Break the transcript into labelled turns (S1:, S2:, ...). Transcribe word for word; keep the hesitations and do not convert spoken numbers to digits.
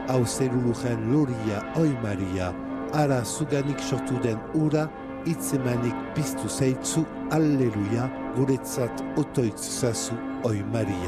S1: hau zerulujen loria, oi Maria, ara zuganik sortu den ura, itzemanik piztu zaitzu, alleluia, guretzat otoitz zazu, oi Maria.